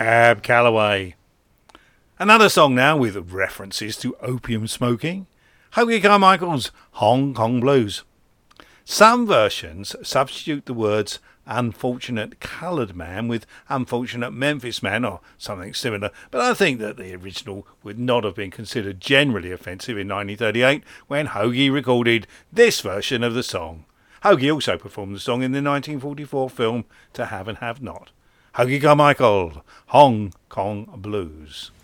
Cab Calloway. Another song now with references to opium smoking. Hoagy Carmichael's Hong Kong Blues. Some versions substitute the words unfortunate coloured man with unfortunate Memphis man or something similar, but I think that the original would not have been considered generally offensive in 1938 when Hoagy recorded this version of the song. Hoagy also performed the song in the 1944 film To Have and Have Not. Hoagy Carmichael, Hong Kong Blues.